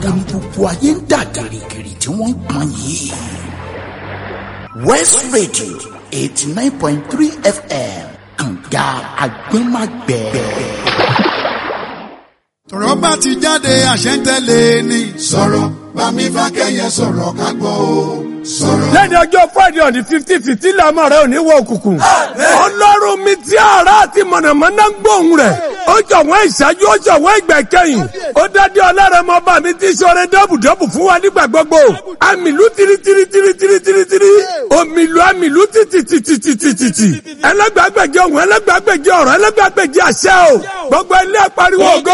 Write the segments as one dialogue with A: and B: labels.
A: wo ni gbogbo ayé ń dà gìrìgìrì tí wọ́n ń pọn yìí. West Radio 89.3 FM kànga agbẹ́magbẹ́.
B: Tọ̀rọ̀ bá ti jáde àṣẹ ń tẹ̀lé ni.
C: Sọ̀rọ̀ bá mi fà kẹ́yẹ sọ̀rọ̀ ká gbọ́ o. Sọ̀rọ̀.
D: Lẹ́ni ọjọ́ Friday on the 50th tí làmọ́ rẹ̀ ò ní wọ òkùnkùn. Ọlọ́run mi tí àrá àti mọ̀nàmọ́ná ń gbóhùn rẹ̀. Ó jọ̀wọ́ ìṣáájú, ó jọ̀wọ́ ìgbẹ̀kẹ̀yìn. Ó dádé ọlọ́run ọba mi tí ṣoore dọ́bùdọ́bù fún wa nígbà gbogbo. Àmìlú tiri. Àmìlú títì. Ẹlẹ́gbàgbẹ̀jẹ̀ ohun, ẹlẹ́gbàgbẹ̀jẹ̀ ọ̀rọ̀, ẹlẹ́gbàgbẹ̀jẹ̀ àṣẹ o. Gbogbo ilé apariwo go.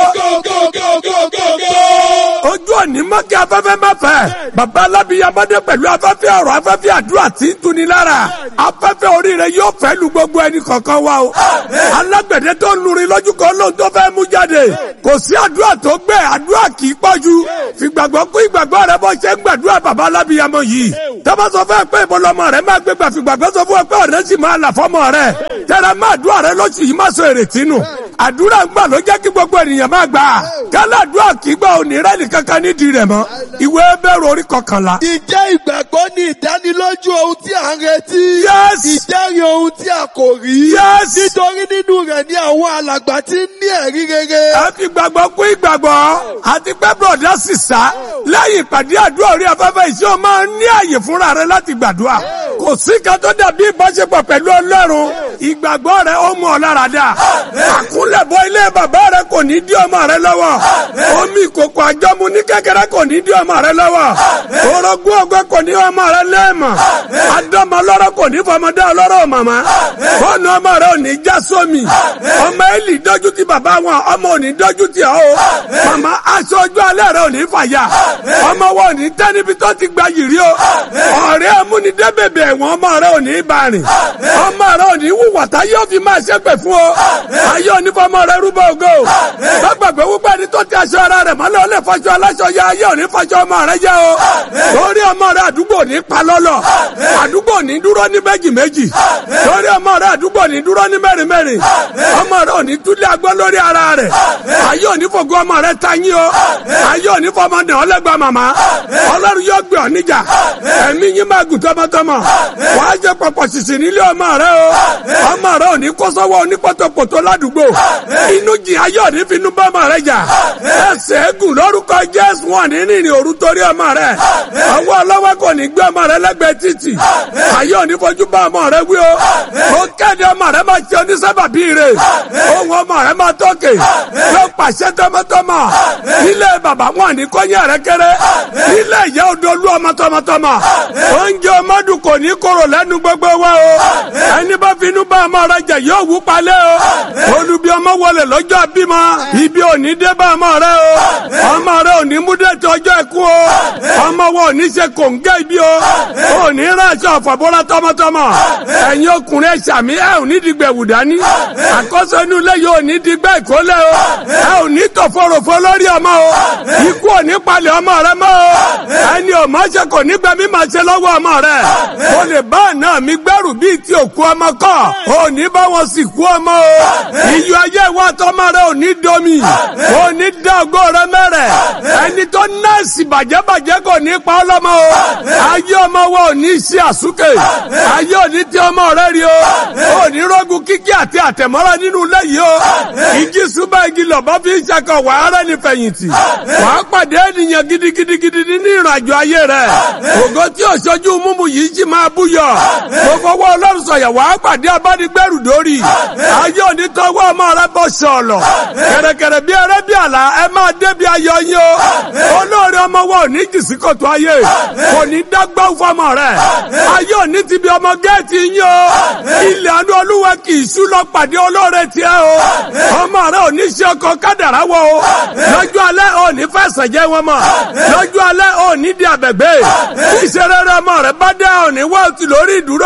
D: Ojú òní mọ́kí afẹ́fẹ́ má fẹ́. Bàbá alábíyamọ́dé pẹ̀lú afẹ́fẹ́ ọ̀rọ̀, afẹ́fẹ́ àdúrà tí ń tuni lára. Afẹ́fẹ́ oríire yóò fẹ́ lu gbogbo ẹni kọ̀ọ̀kan wa o. Alágbẹ̀dẹ tó ń lurin lójú kan lóhun tó fẹ́ mú jáde. Kò sí àdúrà tó gbẹ, àdúrà kì í pọ̀jù. Fìgbàgbọ́ kú ìgbàgbọ́ rẹ bọ́ ṣe ń gbàdúrà bàbá alábíyamọ yìí. Tọ́ba sọ fún ẹ pé ìbọlọmọ rẹ máa gbégbà, fìgbàgbọ́ sọ fún ẹ pé ọ̀rẹ́ sì máa là fọ́mọ rẹ. Tẹ́ra máa àdúrà rẹ lóṣù yìí má sọ èrètí nù. Àdúrà ń gbà ló jẹ́ kí gbogbo ènìyàn máa gbà. Kálá àdúrà kì í gbà òní rẹ́ nìkan kan nídìí rẹ̀ mọ́. Ìwé Hébérù orí 11.
E: Ìjẹ́ ìgbàgbọ́ ni ìdánilójú ohun tí a ń retí.
D: Yes.
E: Ìjẹ́rìí ohun tí a kò rí.
D: Yes.
E: Nítorí nínú rẹ̀ ni àwọn alàgbà ti ń ní ẹ̀rí rere.
D: Ẹ fi gbàgbọ́ kún ìgbàgbọ́. Àti pé bọ̀dá sì sá. Lẹ́yìn ìpàdé àdúrà orí afẹ́fẹ́ iṣẹ́ o máa ń ní àyè fúnra rẹ láti gbàdúrà. Kò sí kan tó dàbí ìbáṣepọ̀ pẹ̀lú Ọlọ́run. Ìgbàgbọ́ rẹ ó mú ọ lára dá. Àkúnlẹ̀bọ ilé bàbá rẹ kò ní dí ọmọ rẹ lọ́wọ́. Omi ìkòkò àjọmu ní kékeré kò ní dí ọmọ rẹ lọ́wọ́. Orogún ọgbẹ́ kò ní ọmọ rẹ lẹ́ẹ̀mọ̀. Adọ́mọ ọlọ́rọ̀ kò ní fọmọdé ọlọ́rọ̀ màmá. Bọ́ọ̀nù ọmọ rẹ ò ní já sómi. Ọmọ Élì dójú ti bàbá wọn, ọmọ ò ní dójú ti ọ́ o. Màmá aṣọ ojú alẹ́ rẹ ò ní fàyà. Ọmọ wọn ò ní tẹ́ níbi tó ti gba yìrì o. Ọ̀rẹ́ amúnidẹ́bẹ̀bẹ̀ ẹ̀wọ̀n ọmọ rẹ ò ní bá rìn. Ọmọ rẹ ò ní wùwà tá yóò fi máa ṣépè fún o. Ayé ò ní fọmọ rẹ rúbọ ògo. Gbàgbé wípé ẹni tó ti aṣọ ara rẹ̀ mọ́lẹ̀ ó lè fọṣọ aláṣọ ya, ayé ò ní fọṣọ ọmọ rẹ jẹ́ o. Torí ọmọ rẹ àdúgbò ní palọ́lọ̀. Àdúgbò ní dúró ní méjì. Torí ọmọ rẹ àdúgbò ní dúró ní mẹ́rin. Ọmọ rẹ ò ní túlẹ̀ agbọ́n lórí ara rẹ̀. Ayé ò ní fògo ọmọ rẹ tayín o. Ayé ò ní fọmọ dàn ọ́ lẹ́gbàá màmá. Ọlọ́run yóò gbé ọ níjà. Ẹ̀mí yín máa gùn tọmọtọmọ. Wàá jẹ pọ̀pọ̀ ṣìṣì nílé ọmọ rẹ o. Ọmọ rẹ ò ní kó sọ́wọ́ onípọ̀tọ̀pọ̀tọ̀ ládùúgbò. Inú jì ayé ò ní finú bá ọmọ rẹ jà. Ẹsẹ̀ gùn lórúkọ Jésù wọn ní rìnrìn òru torí ọmọ rẹ. Ọwọ́ ọlọ́wọ́ kò ní gbé ọmọ rẹ lẹ́gbẹ̀ẹ́ títì. Ayé ò ní fojú bá ọmọ rẹ wí o. Ó kéde ọmọ rẹ máa ṣe onísábàbí rẹ. Ohun ọmọ rẹ máa tókè. Yóò pàṣẹ tọmọtọmọ. Nílé bàbá wọn ní kọ́yìn rẹ kéré. Nílé ìyá odolú ọmọ tọmọtọmọ. Oúnjẹ ọmọdún kò ní kóró lẹ́nu gbogbo wa o. Ẹni bá finú bá ọmọ rẹ jẹ yóò wú palẹ̀ o. Olùbí ọmọ wọlé lọ́jọ́ bímọ. Ibi ò ní dé bá ọmọ rẹ o. Ọmọ rẹ ò ní mú dé tí ọjọ́ ẹkú o. Ọmọ wọn ò ní ṣe kòǹgẹ́ ibi o. Ò ní ránṣọ ọ̀fọ̀bọ́lá tọmọtọmọ. Ẹ̀yin ọkùnrin ẹ̀ṣàmí ẹ̀ ò ní dìgbẹ̀wù dání. Àkóso inú ilé yóò ní dìgbẹ́ ìkólẹ̀ o. Ẹ ò ní tòfòròfò lórí ọmọ o. Ikú ò ní palẹ̀ ọmọ rẹ mọ́ o. Ẹni ò máa ṣe kò ní gbẹ̀mí máa ṣe lọ́wọ́ ọmọ rẹ. O lè bá àná mi gbẹ́rù bíi ti òkú ọmọ kọ́. O ní bá wọn sì kú ọmọ o. Iyọ̀ ayé wa tọmọ rẹ ò ní domi. O ní dá ògo rẹ mẹ́rẹ̀. Ẹni tó nẹ́ẹ̀sì bàjẹ́bàjẹ́ kò ní pa ọlọ́mọ o. Ayé ọmọ wa ò ní ṣe àsúkè. Ayé ò ní tí ọmọ rẹ rí o. O ní rógun kíkí àti àtẹ̀mọ́ra nínú ilé yìí o. Igi súbà igi lọ̀bọ́ fi ń ṣakọ̀ wà á rẹ̀ ní fẹ̀yìntì. Wà á pàdé ènìyàn gidigidi ní ìrìnàjò ayé rẹ̀. Ògo tí ò ṣojú múmu yìí jí máa búyọ̀. Mo fọwọ́ Ọlọ́run sọ̀yà wà á pàdé abánigbẹ́rù dórí. Ayé ò ní tọwọ́ ọmọ rẹ bọ́ ṣọ̀lọ̀. Kẹ̀rẹ̀kẹ̀rẹ̀ bí ẹrẹ́ bí àlá ẹ máa débi ayọ̀ yín o. Olóore ọmọ wa ò ní jì sí kòtò ayé. Kò ní dágbà fọmọ rẹ̀. Ayé ò ní ti bí ọmọ géètì yín o. Ilẹ̀ àánú Olúwa kì í ṣú lọ pàdé olóore tiẹ̀ o. Ọmọ rẹ ò ní ṣe ọkọ̀ kádàrá wọ o. Lọ́jọ́ alẹ́ ò ní fẹsẹ̀ jẹ́ wọn mọ̀. Lọ́jọ́ alẹ́ ò ní di àbẹ̀gbé. Ìṣeré rẹ ọmọ rẹ bá dé ò ní wá òtí lórí ìdúró.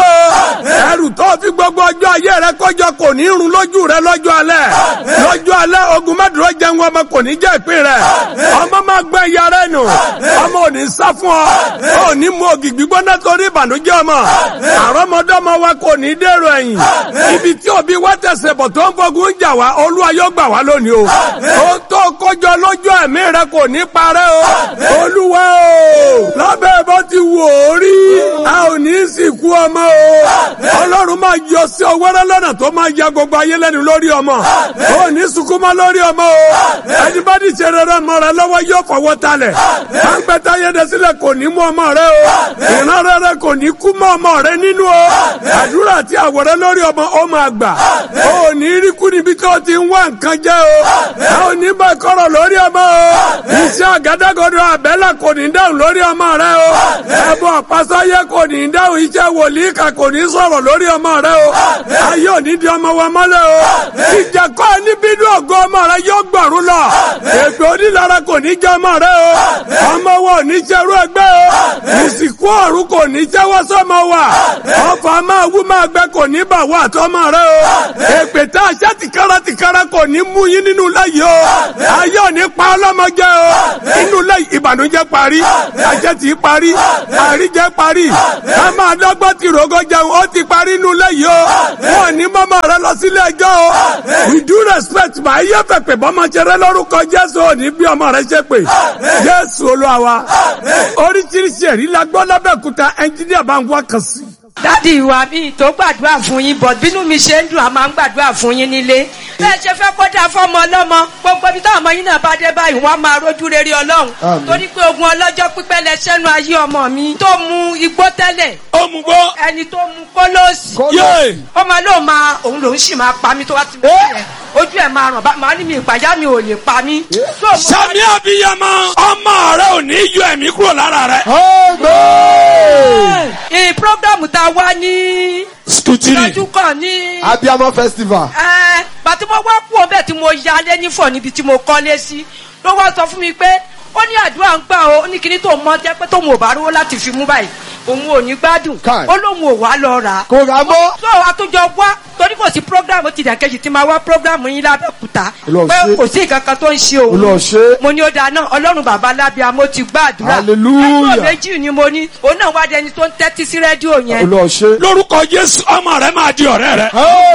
D: Ẹrù tó fi gbogbo ọjọ́ ayé rẹ kọjọ kò ní run lójú rẹ lọ́jọ́ alẹ́. Lọ́jọ́ alẹ́ ogun mẹ́dúró jẹun ọmọ kò ní jẹ́ ìpín rẹ̀. Ọmọ máa gbẹ́ ìyá rẹ̀ nù. Ọmọ ò ní sá fún ọ. Ò ní mu ògì gbígbóná torí ìbànújẹ́ ọmọ. Àrọ́mọdọ́mọ wa kò ní dèrò ẹ̀yìn. Ibi tí òbí wa tẹ̀sẹ̀ bọ̀ tó ń fogun jà wá, Olúwa yóò gbà wá lónìí o. Ó tó kọjọ lójú ẹ̀mí rẹ kò ní parẹ́ o. Olúwa o, lábẹ́ bó ti wò ó rí, a ò ní sìnkú ọmọ o. Ọlọ́run máa yọ sí ọwọ́rẹ́ lọ́nà tó máa ya gbogbo ayé lẹ́nu lórí ọmọ. O ní sunkún mọ́ lórí ọmọ o. Ẹni bá ní ṣe rere mọ́ rẹ lọ́wọ́ yóò fọwọ́ talẹ̀. Pàǹpẹ́tà yéde sílẹ̀ kò ní mú ọmọ rẹ o. Ìran rere kò ní kú mọ́ ọmọ rẹ nínú o. Àdúrà àti àwòrán lórí ọmọ ó máa gbà. O ní rí kú níbi tó ti ń wá nǹkan jẹ o. A ò ní bá kọ́rọ̀ lórí ọmọ o. Iṣẹ́ àgádágodo àbẹ́là kò ní dáhùn lórí ọmọ rẹ o. Ẹ̀bùn àpasáyé kò ní dáhùn, iṣẹ́ wòlíì kà kò ní sọ̀rọ̀ lórí ọmọ rẹ o. Ayé ò ní di ọmọ wa mọ́lẹ̀ o. Ìjàkọ́ ní bínú ògo ọmọ rẹ yóò gbọ̀rún lọ. Èpè onílara kò ní jẹ́ ọmọ rẹ o. Ọmọ wa ò ní ṣerú ẹgbẹ́ o. Ìsìnkú ọ̀run kò ní jẹ́wọ́ sọ́mọ wa. Ọ̀fà máa wú máa gbẹ kò ní bà wá àtọ́mọ rẹ o. Èpè tá a ṣe tìkára kò ní mú yín nínú láyé o. Ayé ò ní pa ọlọ́mọ jẹ́ o. Inú lẹ́yìn ìbànújẹ́ parí. Àjẹ́ ti parí. Àríjẹ́ parí. Ká máa dọ́gbọ́n ti rògó jẹun ó ti parí inú lẹ́yìn o. Wọ́n ní mọ́mọ́ rẹ lọ sílé ẹjọ́ o. We do respect mà ayé fẹ́ pè bọ́mọ ṣeré lórúkọ Jésù ò ní bí ọmọ rẹ ṣe pè. Jésù Olúwa wa. Oríṣiríṣi ẹ̀rí la gbọ́ lábẹ́òkúta ẹnjíníà bá ń wá kan sí.
F: Dádì wa mi tó gbàdúrà fún yín bọ̀ bínú mi ṣe ń dùn a máa ń gbàdúrà fún yín nílé. Bẹ́ẹ̀ ṣe fẹ́ kọ́dà fọ́mọ ọlọ́mọ gbogbo ibi táwọn ọmọ yín náà bá dé báyìí wọ́n máa rójú rere Ọlọ́run. Torí pé ogun ọlọ́jọ́ pípẹ́ lẹ sẹ́nu ayé ọmọ mi tó mu igbó tẹ́lẹ̀.
D: Ó mu gbó.
F: Ẹni tó mu kólóòsì. Ọmọ lóun máa òun lòun sì máa pa mí tó wá ti mú ẹ̀. Ojú ẹ̀ máa ràn máa ní mi ìpàjá mi ò lè pa mí.
D: Sàmì àbíyamọ ọmọ rẹ ò ní yọ ẹ̀mí kúrò lára rẹ.
F: Prógámù tá a wá ní ìtọ́jú kan ní
E: Abiyamọ festival.
F: Bàtí mo wá kú ọbẹ̀ tí mo ya lé nífọ̀ níbi tí mo kọ́lé sí ló wá sọ fún mi pé ó ní àdúrà ń gbà ó ní kíní tó mọ jẹ́ pé tóun ò bá rówó láti fi mú báyìí òun ò ní gbádùn ó lóun ò wá lọ rà á.
E: Kò rà mọ́.
F: tó àtúnjọ wá torí kò sí prógámù ti dàkejì tí máa wá prógámù yín lábẹ́òkúta pé kò sí nǹkan kan tó ń ṣe òun. mo ní ó dáná Ọlọ́run bàbá lábíàmọ ti gbàdúrà.
E: hallelujah.
F: ẹgbẹ́ méjì ni mo ní òun náà wá dẹni tó ń tẹ́tí sí rédíò yẹn.
D: Lórúkọ Jésù ọmọ rẹ máa di ọ̀rẹ́ rẹ.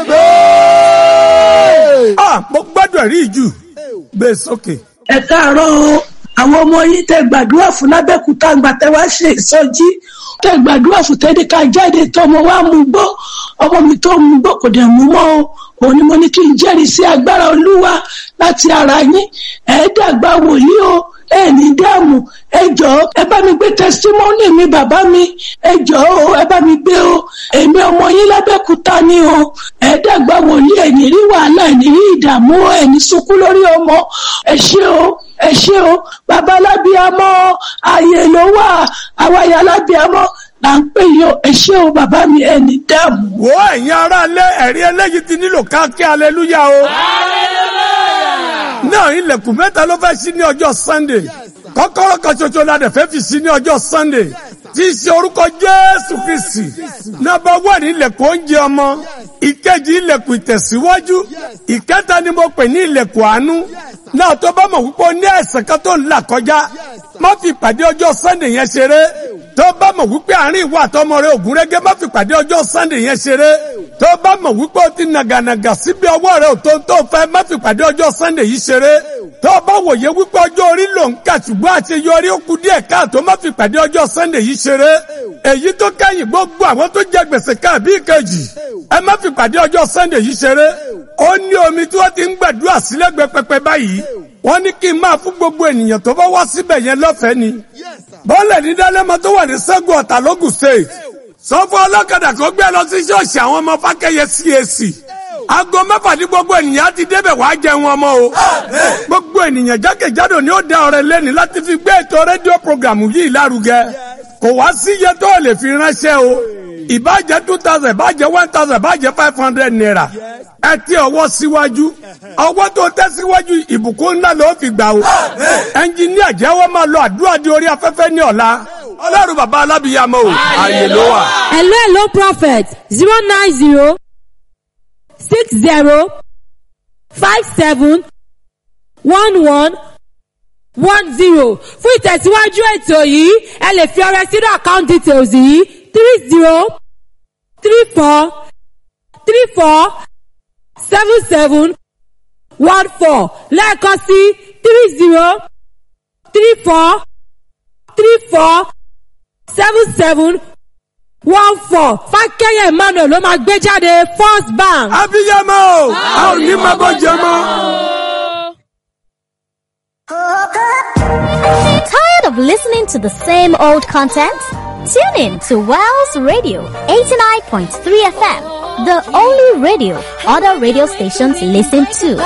D: Mo gbádùn ẹ̀rí ìjù gbé sókè.
G: Ẹ káàárọ̀ o. Àwọn ọmọ yìí tẹ gbàdúrà fún lábẹ́kúta ńgbà tẹ wá ṣe ìsọjí tẹ gbàdúrà fún tẹ́lẹ̀ ká jáde tọmọ wa mú gbọ́ ọmọ mi tó mú gbọ́ kò dẹ̀ mú mọ́ o. Òun ni mo ní kí n jẹ́rìí sí agbára Olúwa láti ara yín ẹ̀ẹ́dàgbà wòlíì o ẹni dààmú ẹ jọ̀ọ́ ẹ bá mi gbé testimony mi bàbá mi ẹ jọ̀ọ́ o ẹ bá mi gbé o èmi ọmọ yín lábẹ́kúta ni o ẹ̀ẹ́dàgbà wòlíì ẹni rí wàhálà ẹni rí ìdààmú ẹni sunkún lórí ọmọ ẹ ṣé o bàbá lábíàmọ ààyè ló wà àwàyà lábíàmọ là ń pè yọ ẹ ṣé o bàbá mi ẹni dààmú.
D: Wo ẹ̀yin ará lé ẹ̀rí eléyìí ti nílò ká kí aleluya o. Náà ilẹ̀kùn mẹ́ta ló fẹ́ sí ní ọjọ́ Sunday. Kọ́kọ́rọ́ kan ṣoṣo la dẹ̀ fẹ́ fi sí ní ọjọ́ Sunday. Tí í ṣe orúkọ Jésù Kristi. Number 1 ilẹ̀kùn oúnjẹ ọmọ. Ìkejì ilẹ̀kùn ìtẹ̀síwájú. Ìkẹta ni mo pè ní ilẹ̀kùn àánú. Náà tó bá mọ̀ wípé o ní ẹ̀ṣẹ̀ kan tó ń là kọjá. Má fi ìpàdé ọjọ́ Sunday yẹn ṣeré. Tó bá mọ̀ wípé àárín ìwọ àtọmọ rẹ ògúnrégé má fi ìpàdé ọjọ́ Sunday yẹn ṣeré. Tó bá mọ̀ wípé o ti nàgànàgà síbi ọwọ́ rẹ ò tó fẹ́ má fi ìpàdé ọjọ́ Sunday yìí ṣeré. Tó bá wòye wípé ọjọ́ orí ló ń kà ṣùgbọ́n àṣeyọrí ó kù díẹ̀ káàtó má fi ìpàdé ọjọ́ Sunday yìí ṣeré. Èyí tó kẹ́yìn gbogbo àwọn tó jẹ gbèsè káàbí ìkejì ẹ má fi ìpàdé ọjọ́ Sunday yìí ṣeré. Ó ní omi tí wọ́n ti ń gbàdúrà sílẹ̀gbẹ́ pẹpẹ báyìí. Wọ́n ní kí n máa fún gbogbo ènìyàn tó bá wá síbẹ̀ yẹn lọ́fẹ̀ẹ́ ni. Bọ́ọ̀lẹ̀ ní Dálẹ́mọ tó wà ní Ṣẹ́gun Ọ̀tà lógùn state. Sọ fún ọlọ́kadà kó gbé lọ sí ṣọ́ọ̀ṣì àwọn ọmọ Fákẹ́yẹ CAC. Aago 6 ní gbogbo ènìyàn ti débẹ̀ wá jẹun ọmọ o. Gbogbo ènìyàn jákèjádò ni ó dá ọrẹ lẹ́ni láti fi gbé ètò rédíò programu yìí lárugẹ. Kò wá sí iye tó lè fi ránṣẹ́ o. Ìbájẹ́ 2,000, ìbájẹ́ 1,000, ìbájẹ́ 500 naira. Ẹ ti ọwọ́ síwájú. Ọwọ́ tó tẹ́ síwájú ìbùkún ńlá ló fi gbà o. Ẹnjiníà jẹ́wọ́ máa lọ àdúrà di orí afẹ́fẹ́ ní ọ̀la. Ọlọ́run bàbá alábìyamọ o. Ààyè ló wà.
H: Hello prophet 090 60 57 11 10. Fún ìtẹ̀síwájú ètò yìí ẹ lè fi ọrẹ sínú account details yìí 30 34 34 77 14 lẹ́ẹ̀kan sí 30 34 34 77 14. Fákẹ́yẹ̀ Emmanuel ló máa gbé jáde First Bank.
D: abiyamọ a ò ní máa bọ́ jẹ mọ́.
I: Tired of listening to the same old content? Tune in to Wells Radio 89.3 FM, the only radio other radio stations listen to.